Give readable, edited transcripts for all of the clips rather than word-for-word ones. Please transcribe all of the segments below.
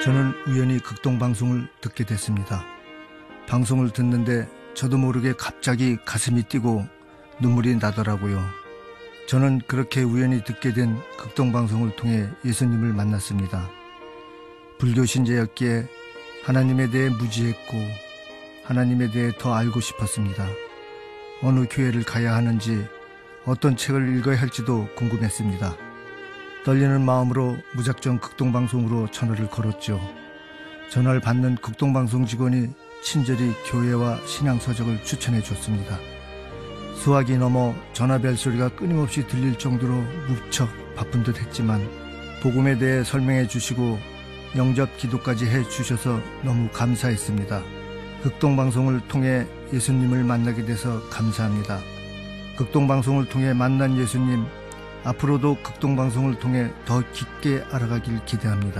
저는 우연히 극동방송을 듣게 됐습니다. 방송을 듣는데 저도 모르게 갑자기 가슴이 뛰고 눈물이 나더라고요. 저는 그렇게 우연히 듣게 된 극동방송을 통해 예수님을 만났습니다. 불교 신자였기에 하나님에 대해 무지했고 하나님에 대해 더 알고 싶었습니다. 어느 교회를 가야 하는지 어떤 책을 읽어야 할지도 궁금했습니다. 떨리는 마음으로 무작정 극동방송으로 전화를 걸었죠. 전화를 받는 극동방송 직원이 친절히 교회와 신앙서적을 추천해 줬습니다. 수화기 넘어 전화벨 소리가 끊임없이 들릴 정도로 무척 바쁜 듯 했지만 복음에 대해 설명해 주시고 영접 기도까지 해 주셔서 너무 감사했습니다. 극동방송을 통해 예수님을 만나게 돼서 감사합니다. 극동방송을 통해 만난 예수님, 앞으로도 극동방송을 통해 더 깊게 알아가길 기대합니다.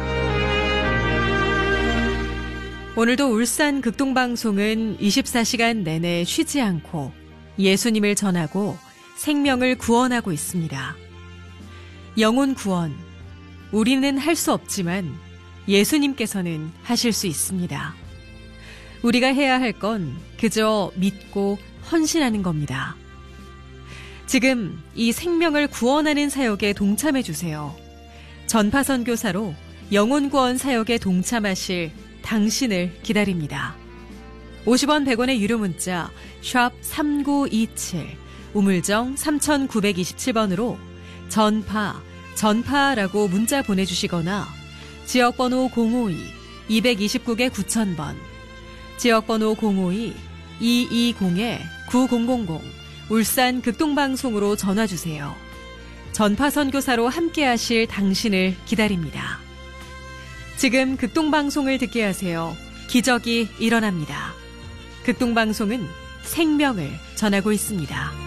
오늘도 울산 극동방송은 24시간 내내 쉬지 않고 예수님을 전하고 생명을 구원하고 있습니다. 영혼 구원, 우리는 할 수 없지만 예수님께서는 하실 수 있습니다. 우리가 해야 할 건 그저 믿고 헌신하는 겁니다. 지금 이 생명을 구원하는 사역에 동참해 주세요. 전파 선교사로 영혼 구원 사역에 동참하실 당신을 기다립니다. 50원 100원의 유료 문자 샵 3927 우물정 3927번으로 전파라고 문자 보내주시거나 지역번호 052-229개 9000번 지역번호 052-220-9000 울산 극동방송으로 전화주세요. 전파선교사로 함께하실 당신을 기다립니다. 지금 극동방송을 듣게 하세요. 기적이 일어납니다. 극동방송은 생명을 전하고 있습니다.